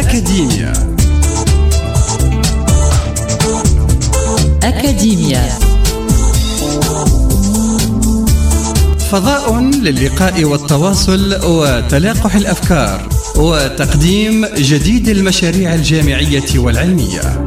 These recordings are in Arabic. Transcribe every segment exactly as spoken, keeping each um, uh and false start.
أكاديميا. أكاديميا فضاء للقاء والتواصل وتلاقح الأفكار وتقديم جديد المشاريع الجامعية والعلمية.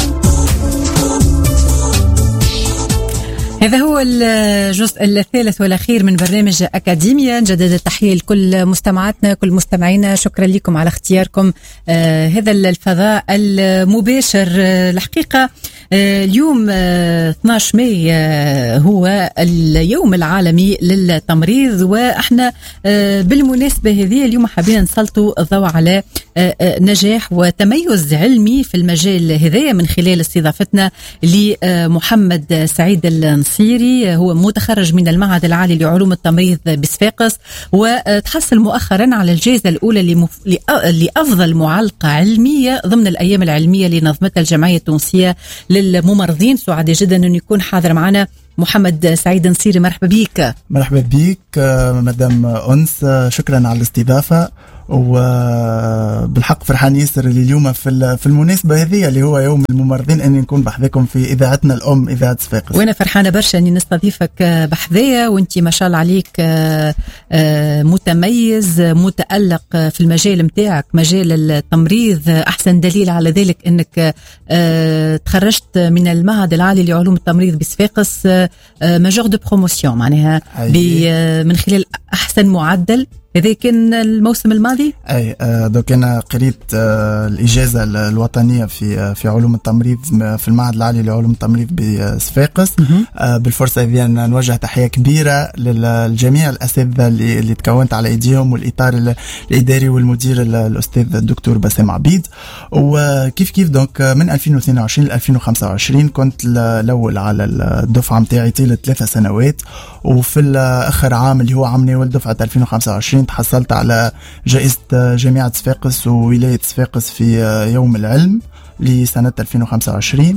هذا هو الجزء الثالث والأخير من برنامج أكاديميا. نجدد التحية لكل مستمعاتنا كل مستمعينا، شكرا لكم على اختياركم آه هذا الفضاء المباشر. آه الحقيقة آه اليوم آه اثني عشر ماي آه هو اليوم العالمي للتمريض، وإحنا آه بالمناسبة هذه اليوم حابين نسلطوا الضوء على آه آه نجاح وتميز علمي في المجال هذا من خلال استضافتنا لمحمد سعيد النصيري. هو متخرج من المعهد العالي لعلوم التمريض بصفاقس، وتحصل مؤخرا على الجائزة الأولى لمف... لأفضل معلقة علمية ضمن الأيام العلمية لنظمتها الجمعية التونسية للممرضين. سعداء جدا أن يكون حاضر معنا محمد سعيد النصيري. مرحبا بك. مرحبا بك مدام أنس، شكرا على الاستضافة، وبالحق فرحان ياسر اللي اليوم في في المناسبة هذه اللي هو يوم الممرضين أني نكون بحذاكم في إذاعتنا الأم إذاعة صفاقس. وأنا فرحانة برشا أني نستضيفك بحذايا، وأنت ما شاء الله عليك متميز متألق في المجال متاعك، مجال التمريض. أحسن دليل على ذلك أنك تخرجت من المعهد العالي لعلوم التمريض بصفاقس ماجور دو بروموسيون، معناها من خلال أحسن معدل. هذا كان الموسم الماضي. اي دوك انا قريت الاجازه الوطنيه في في علوم التمريض في المعهد العالي لعلوم التمريض بصفاقس. بالفرصه هذه نوجه تحيه كبيره للجميع الاساتذه اللي, اللي تكونت على ايديهم، والاطار الاداري والمدير الاستاذ الدكتور بسام عبيد. وكيف كيف دونك من ألفين واثنين وعشرين ل ألفين وخمسة وعشرين كنت الاول على الدفعه نتاعي طيله ثلاثة سنوات، وفي اخر عام اللي هو عام ناول دفعه ألفين وخمسة وعشرين تحصلت على جائزة جامعة صفاقس وولاية صفاقس في يوم العلم لسنة ألفين وخمسة وعشرين،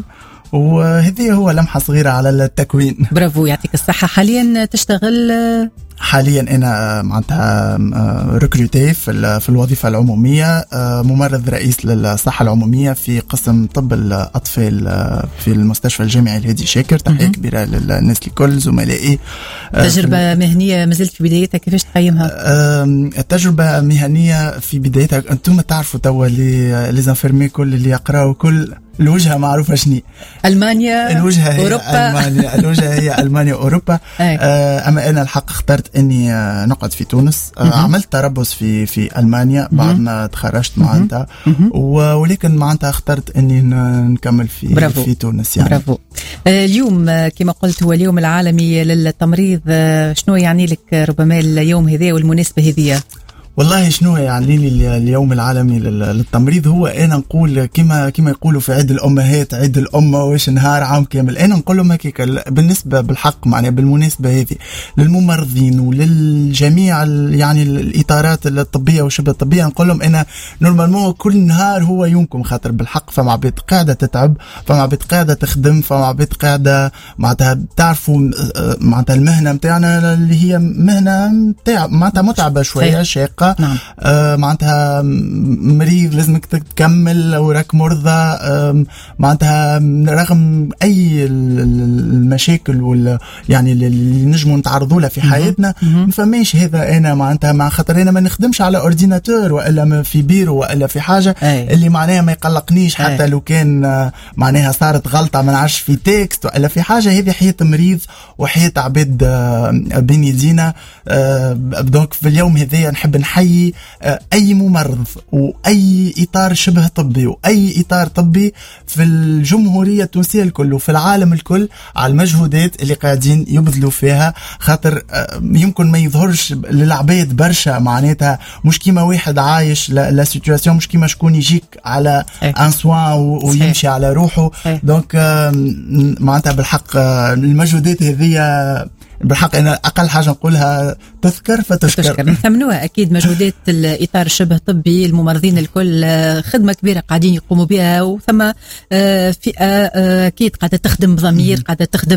وهذه هو لمحة صغيرة على التكوين. برافو، يعطيك الصحة. حاليا تشتغل؟ حاليا أنا معناتها ريكروتي في في الوظيفة العمومية، ممرض رئيس للصحة العمومية في قسم طب الأطفال في المستشفى الجامعي الهادي شاكر. تحية كبيرة للناس الكل زملائي. تجربة مهنية مازلت في بدايتها، كيفاش تقيمها؟ التجربة مهنية في بدايتها، أنتم تعرفوا توا لي زانفيرمي كل اللي يقراوا كل الوجهة معروفة شني ألمانيا، الوجهة هي أوروبا. ألمانيا الوجهة هي ألمانيا وأوروبا. آه أما أنا الحق اخترت إني آه نقعد في تونس. آه عملت تربص في في ألمانيا بعد ما تخرجت معناتها، ولكن معناتها اخترت إني نكمل في برافو. في تونس يعني. برافو. آه اليوم آه كما قلت هو اليوم العالمي للتمريض. آه شنو يعني لك ربما اليوم هذا والمناسبة هذه؟ والله شنو يعني لي اليوم العالمي للتمريض هو انا نقول كما كما يقولوا في عيد الامهات عيد الامه واش نهار عام كامل. انا نقول لهم هيك بالنسبه بالحق معناها بالمناسبه هذه للممرضين وللجميع يعني الاطارات الطبيه وشبه الطبيه، نقول لهم انا نورمالمون كل نهار هو يومكم، خاطر بالحق فما عباد قاعده تتعب، فما عباد قاعده تخدم، فما عباد قاعده معناتها تعرفوا معناتها المهنه نتاعنا اللي هي مهنه نتاع معناتها متعبه شويه شاقه. نعم. آه معناتها مريض لازمك تكمل وراك مرضى. آه معناتها رغم اي المشاكل وال يعني اللي نجموا نتعرضوا لها في حياتنا ما فماش هذا. انا معناتها مع خاطر انا ما نخدمش على اورديناتور والا في بيرو والا في حاجه أي. اللي معناها ما يقلقنيش حتى أي. لو كان آه معناها صارت غلطه ما نعرفش في تكست والا في حاجه. هذه حياه مريض وحياه عباد آه بين يدينا. آه دونك في اليوم هذا نحب نحيي أي ممرض وأي إطار شبه طبي وأي إطار طبي في الجمهورية التونسية الكل وفي العالم الكل على المجهودات اللي قاعدين يبذلوا فيها، خاطر يمكن ما يظهرش للعباد برشا معناتها مش كيما واحد عايش لا سيتواسيون، مش كيما شكون يجيك على ان سوان ويمشي على روحه. دونك معناتها بالحق المجهودات هذه بالحق أنا أقل حاجة نقولها تذكر فتشكر. تشكر نثمنوها أكيد. مجهودات الإطار الشبه طبي الممرضين الكل خدمة كبيرة قاعدين يقوموا بها، وثم فئة أكيد قاعدة تخدم بضمير، قاعدة تخدم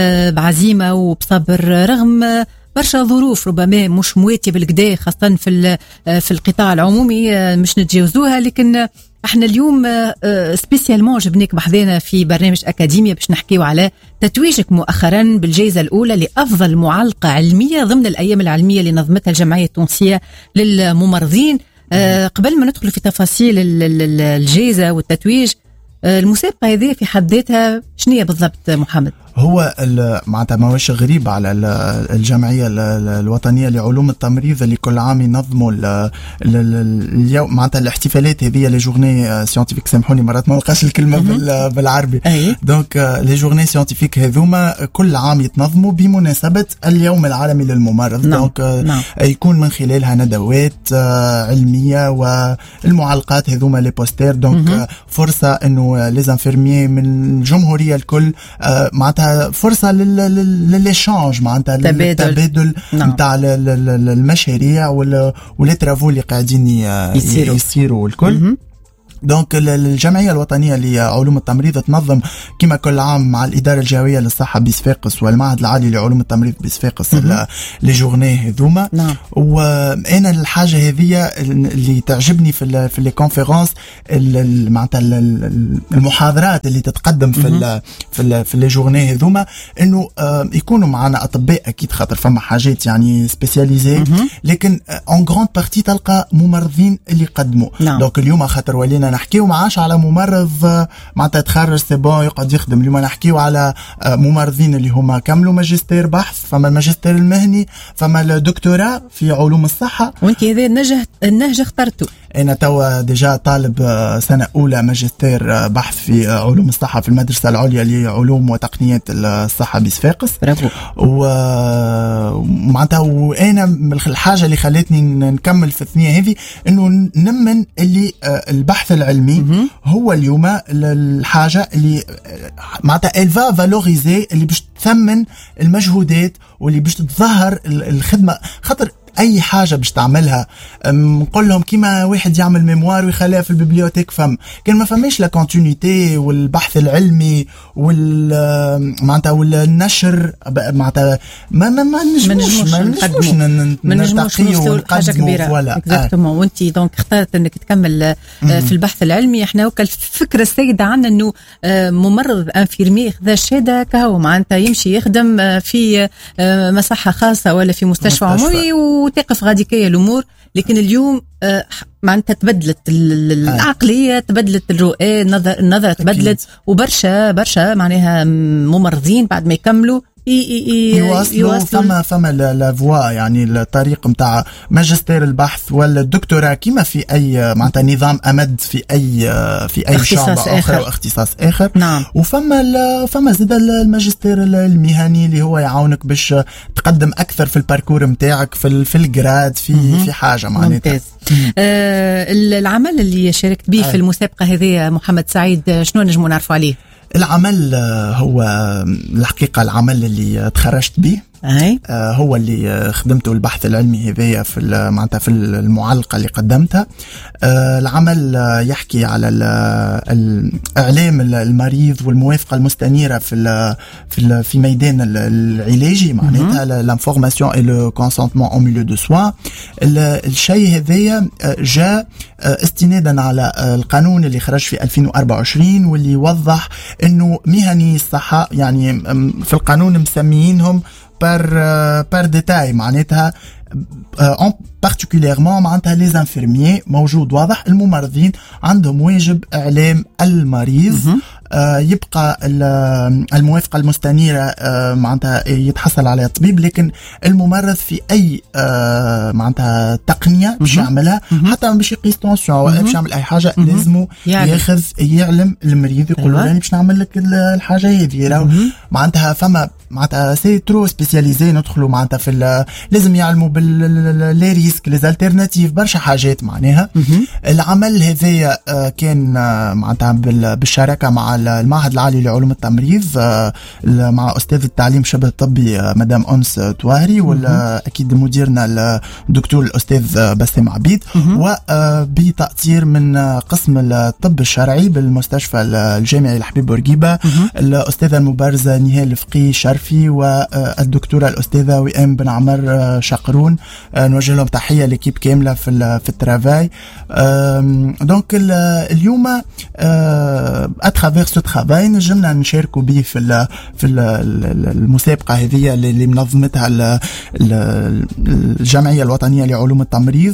بعزيمة وبصبر رغم برشا ظروف ربما مش مواتية بالكدا، خاصة في في القطاع العمومي مش نتجاوزوها، لكن احنا اليوم سبيسيالمون جبناك بحذانا في برنامج أكاديمية باش نحكيو على تتويجك مؤخرا بالجائزة الأولى لأفضل معلقة علمية ضمن الأيام العلمية اللي نظمتها الجمعية التونسية للممرضين. أه قبل ما ندخل في تفاصيل الجائزة والتتويج، المسابقة هذه في حد ذاتها شنية بالضبط محمد؟ هو معناتها ماهوش غريب على الجمعيه الوطنيه لعلوم التمريض اللي كل عام ينظموا اليوم معناتها الاحتفالات هذه لي جورني سيانتيفيك. سامحوني مرات ما نلقاش الكلمه بالعربي. دونك لي جورني سيانتيفيك هذوما كل عام يتنظموا بمناسبه اليوم العالمي للممرض. نعم. دونك نعم. يكون من خلالها ندوات علميه والمعلقات هذوما لي بوستير. دونك فرصه انه لي انفيرميي من الجمهوريه الكل معناتها فرصة للإشانج معناتها للتبادل نتاع المشاريع والترافو اللي قاعدين يصيروا يصيروا الكل. دونك الجمعية الوطنية لعلوم التمريض تنظم كما كل عام مع الإدارة الجهوية للصحة بصفاقس والمعهد العالي لعلوم التمريض بصفاقس لي جورني هذوما. نعم. وانا الحاجة هذه اللي تعجبني في في لي كونفيرونس معناتها المحاضرات اللي تتقدم في ال في ال في لي جورني هذوما انه يكونوا معنا اطباء اكيد خاطر فما حاجات يعني سبيسياليزي، لكن اون غراند بارتي تلقى ممرضين اللي يقدموا. نعم. دونك اليوم خاطر ولينا نحكيو ما عادش على ممرض معناتها تخرج سي بون يقعد يخدم. اليوم نحكيو على ممرضين اللي هما كملوا ماجستير بحث، فما الماجستير المهني، فما الدكتوراه في علوم الصحة. وانت هذا النهج النهج اخترته؟ انا توا ديجا طالب سنة اولى ماجستير بحث في علوم الصحة في المدرسة العليا لعلوم وتقنيات الصحة بصفاقس. برافو. ومعناتها وانا الحاجة اللي خلتني نكمل في الثانية هذه انه نمن اللي البحث العلمي م- هو اليوم الحاجة اللي معناتها الفا فالوريزي اللي باش تثمن المجهودات واللي باش تظهر الخدمة. خاطر اي حاجه باش تعملها نقول لهم كيما واحد يعمل ميموار ويخليها في الببليوتيك، فم كان ما فماش لا كونتينيتي والبحث العلمي وال معناتها والنشر معناتها ما ما ما نجموش ما نجموش نرتقيو ونقدموا ولا اكزاكتومون. وانت دونك اختارت انك تكمل في البحث العلمي. احنا وكل الفكره السيده عندنا انه ممرض انفيرمي خذا الشهاده كهو معناتها يمشي يخدم في مصحه خاصه ولا في مستشفى عمومي وتقف غاديكية الأمور. لكن اليوم آه معناتها تبدلت العقلية، تبدلت الرؤية، النظر النظرة تبدلت، وبرشا برشا معناها ممرضين بعد ما يكملوا يواصلوا فما فما لا فوا يعني الطريق نتاع ماجستير البحث ولا الدكتوراه كيما في اي معناتها نظام امد في اي في اي شعبة اخرى واختصاص اخر. نعم. وفما فما زاد الماجستير المهني اللي هو يعاونك باش تقدم اكثر في الباركور نتاعك في في الجراد في م- في حاجه معناتها. آه العمل اللي شاركت به آه. في المسابقه هذه محمد سعيد شنو نجموا نعرفوا عليه؟ العمل هو الحقيقة العمل اللي تخرجت به أي. هو اللي خدمته البحث العلمي هذايا في معناتها في المعلقة اللي قدمتها. العمل يحكي على الإعلام المريض والموافقة المستنيرة في في في ميدان العلاجي معناتها l'information et le consentement en milieu de soins. الشيء هذايا جاء استنادا على القانون اللي خرج في ألفين وأربعة وعشرين واللي يوضح انه مهني الصحة يعني في القانون مسميينهم بار بار ديتاي معناتها en particulièrement معناتها لي انفيرميي موجود واضح الممرضين عندهم واجب اعلام المريض. آه يبقى الموافقة المستنيرة آه معناتها يتحصل عليها الطبيب، لكن الممرض في اي آه معناتها تقنية باش يعملها حتى باش يقيس تونسيون ولا باش يعمل اي حاجة لازمه ياخذ يعلم المريض يقول له راني باش نعمل لك الحاجة هذه. معناتها فما معناتها سي ترو سبيسياليزي ندخلوا معناتها في لازم يعلموا باللي ريسك لي الالتيرناتيف برشا حاجات معناها. العمل هذايا كان معناتها بالشراكة مع المعهد العالي لعلوم التمريض مع أستاذ التعليم شبه الطبي مدام أنس تواري، ولا أكيد مديرنا الدكتور الأستاذ بسام عبيد، وبتأثير من قسم الطب الشرعي بالمستشفى الجامعي الحبيب بورقيبة الأستاذة المبارزة نهال الفقي شرفي والدكتورة الأستاذة وئام بن عمر شقرون. نوجه لهم تحية لكيب كاملة في في الترافاي. دونك اليوم اترافير سو ترافاي نجمنا نشاركوا به في في المسابقة هذه اللي منظمتها الجمعية الوطنية لعلوم التمريض،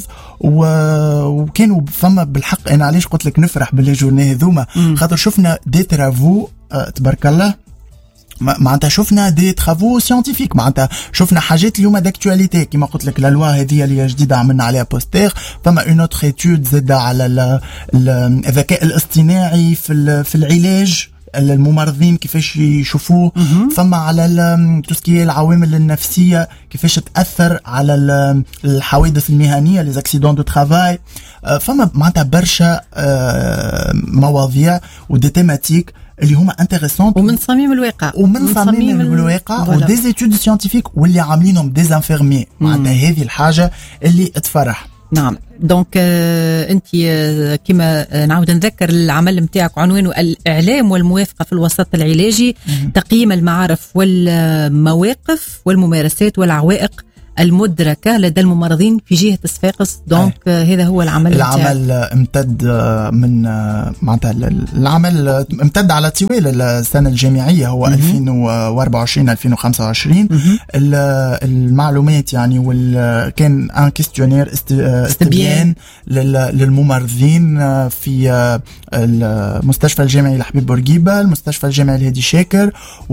وكانوا فما بالحق انا علاش قلت لك نفرح باللي جورني هذوما، خاطر شفنا دي ترافو تبارك الله، معناتها شفنا دي ترافو سيانتيفيك، معناتها شفنا حاجات اليوم داكتواليتي كما قلت لك. لا لوا هذه اللي جديده عملنا عليها بوستير، فما اون اوتر ايتود زاد على الذكاء الاصطناعي في في العلاج الممرضين كيفاش يشوفوه، فما على توسكي العوامل النفسيه كيفاش تاثر على الحوادث المهنيه لي زاكسيدون دو ترافاي، فما معناتها برشا مواضيع ودي تيماتيك اللي هما انتريسونت ومن صميم الواقع ومن صميم الواقع ودي زيتود سيانتيفيك واللي عاملينهم دي انفيرمي، معناتها هذه الحاجه اللي تفرح. نعم. دونك آه انت آه كما آه نعاود نذكر العمل نتاعك عنوانه الاعلام والموافقه في الوسط العلاجي، تقييم المعارف والمواقف والممارسات والعوائق المدركة لدى الممرضين في جهة صفاقس. دونك آه هذا هو العمل. العمل امتد من معناتها العمل امتد على طوال السنة الجامعية، هو ألفين وأربعة وعشرين ألفين وخمسة وعشرين. المعلومات يعني وكان ان كيستيونير استبيان للممرضين في المستشفى الجامعي الحبيب بورقيبة، المستشفى الجامعي الهادي شاكر،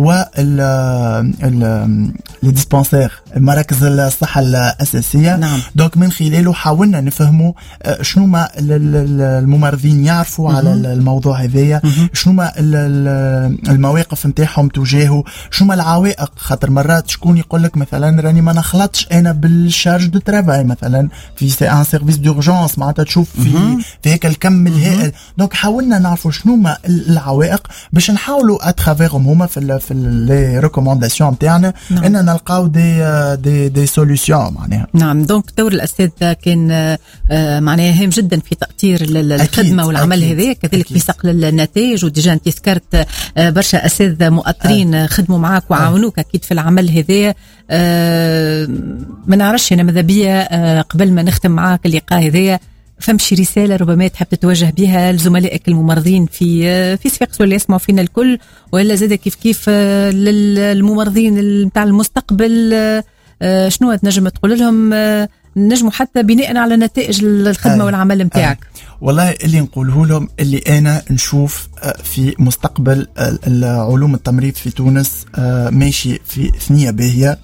والديسبانسير مراكز الصحة الأساسية. نعم. دونك من خلاله حاولنا نفهموا شنو ما الممرضين يعرفوا مم. على الموضوع هذايا، شنو ما المواقف نتاعهم تجاهه، شنو ما العوائق. خاطر مرات شكون يقول لك مثلا راني ما نخلطش انا بالشارج دو ترافاي مثلا في سي ان سيرفيس دورجانس، معناتها تشوف في في هيك الكم الهائل. دونك حاولنا نعرفوا شنو ما العوائق باش نحاولوا اترافيرهم هما في في لي ريكومونداسيون نتاعنا ان نلقاو دي دي دي سوليوشن معناها. نعم. دونك دور الأستاذ كان آه معناها هام جدا في تأطير الخدمة والعمل هذا، كذلك في صقل النتائج. وديجا انت ذكرت آه برشا أساتذة مؤطرين آه. خدموا معاك وعاونوك أكيد في العمل هذا. آه ما نعرفش أنا ماذا بيا آه قبل ما نختم معاك اللقاء هذا، فمشي رسالة ربما تحب تتوجه بها لزملائك الممرضين في في صفاقس واللي يسمعوا فينا الكل، ولا زاد كيف كيف آه للممرضين نتاع المستقبل، آه شنو تنجم تقول لهم آه نجموا حتى بناء على نتائج الخدمة آه والعمل نتاعك؟ آه والله اللي نقوله لهم اللي أنا نشوف آه في مستقبل آه علوم التمريض في تونس آه ماشي في ثنية باهية.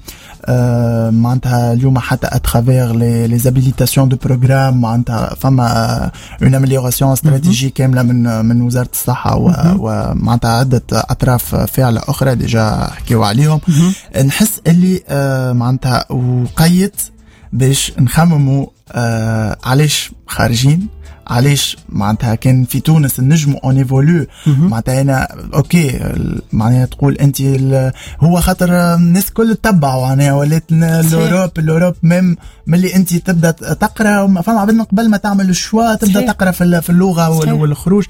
آه معناتها اليوم حتى اترافير لي لي زابيليتاسيون دو بروغرام، معناتها فما اون امليوراسيون استراتيجي كامله من من وزاره الصحه ومعناتها عده اطراف فاعله اخرى ديجا حكيوا عليهم. نحس اللي آه معناتها وقيت باش نخمموا آه علاش خارجين، علاش معناتها كان في تونس النجم اون ايفولو. معناتها هنا اوكي معناها تقول انت هو خاطر الناس كل تتبعوا معناها ولات الاوروب الاوروب ميم ملي انت تبدا تقرا، فما عبد قبل ما تعمل الشوا تبدا صحيح. تقرا في في اللغه والخروج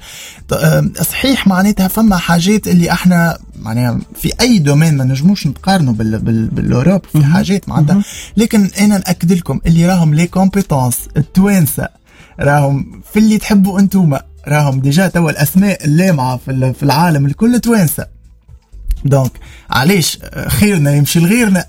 صحيح. معناتها فما حاجات اللي احنا معناها في اي دومين ما نجموش نقارنوا بال بال بالاوروب في حاجات معناتها، لكن انا ناكد لكم اللي راهم لي كومبيتونس التوانسه راهم في اللي تحبوا انتوما، راهم ديجا توا الاسماء اللامعه في في العالم الكل توانسه. دونك علاش خيرنا يمشي لغيرنا؟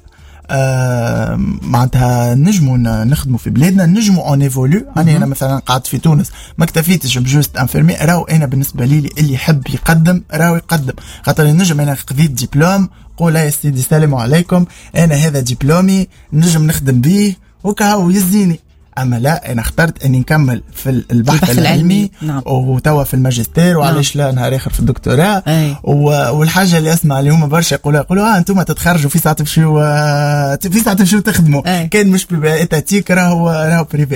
آه معناتها نجموا نخدموا في بلادنا، نجموا اون ايفولو. انا انا مثلا قعدت في تونس ما اكتفيتش بجوست انفيرمي، راهو انا بالنسبه لي اللي يحب يقدم راهو يقدم، خاطر نجم انا خذيت دبلوم قول يا سيدي السلام عليكم انا هذا دبلومي نجم نخدم به وكهو يزيني. اما لا انا اخترت اني نكمل في البحث, البحث العلمي, العلمي. نعم. وتوا في الماجستير وعلاش لا نهار اخر في الدكتوراه. والحاجه اللي اسمع اللي هما برشا يقولوا يقولوا اه انتم تتخرجوا في ساعه تمشيو في ساعه تمشيو تخدموا، أي. كان مش بيبقى اتاتيك راهو راهو بريفي.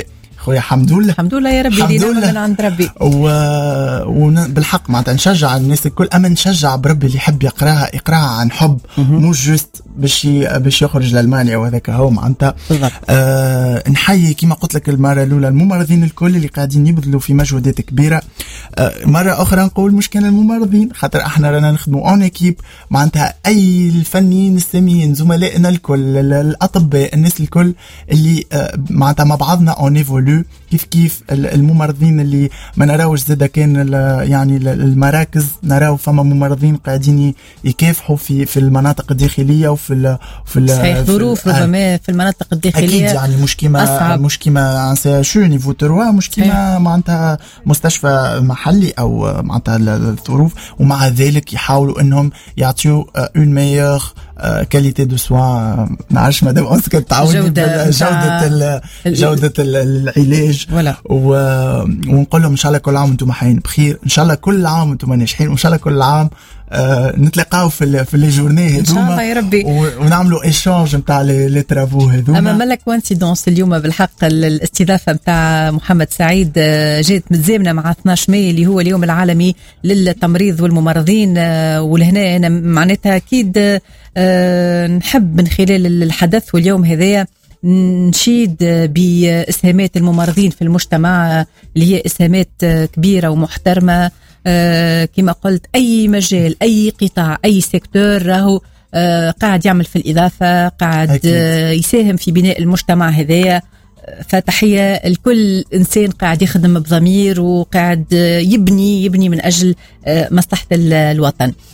خويا الحمد لله الحمد لله يا ربي، دينا من عند ربي. وبالحق معناتها نشجع الناس الكل، اما نشجع بربي اللي يحب يقراها يقراها عن حب، مو جوست باش باش يخرج لألمانيا وهذاك هو معناتها. آه نحيي كما قلت لك المره الاولى الممرضين الكل اللي قاعدين يبذلوا في مجهودات كبيره. آه مره اخرى نقول مش كان الممرضين، خاطر احنا رانا نخدموا اون ايكيب معناتها، اي الفنيين الساميين زملائنا الكل الاطباء الناس الكل اللي آه معناتها مع بعضنا اون ايفولو. كيف كيف الممرضين اللي ما نراوش زاده كان يعني المراكز، نراو فما ممرضين قاعدين يكافحوا في في المناطق الداخليه وفي ال في ال صحيح ظروف ربما في المناطق الداخليه اكيد يعني مش كيما مش كيما شو نيفو تروا، مش كيما معناتها مستشفى محلي او معناتها الظروف، ومع ذلك يحاولوا انهم يعطيوا اون ميور كاليتي دو سوا. ما نعرفش مادام اسكت تعاوني جودة جودة جودة العلاج، ونقول لهم ان شاء الله كل عام وانتم حيين بخير، ان شاء الله كل عام وانتم ناجحين، وان شاء الله كل عام آه نتلاقاو في في لي جورني هذوما ان شاء الله يا ربي، ونعملوا ايشانج نتاع لي ترافو هذوما. اما ملك كوانسيدونس اليوم بالحق الاستضافه نتاع محمد سعيد جات متزامنه مع اثني عشر ماي اللي هو اليوم العالمي للتمريض والممرضين، ولهنا انا معناتها اكيد أه نحب من خلال الحدث واليوم هذايا نشيد بإسهامات الممرضين في المجتمع اللي هي إسهامات كبيرة ومحترمة. أه كما قلت أي مجال أي قطاع أي سيكتور راهو أه قاعد يعمل في الإضافة، قاعد أه يساهم في بناء المجتمع هذايا. فتحية الكل إنسان قاعد يخدم بضمير وقاعد يبني يبني من أجل مصلحة الوطن.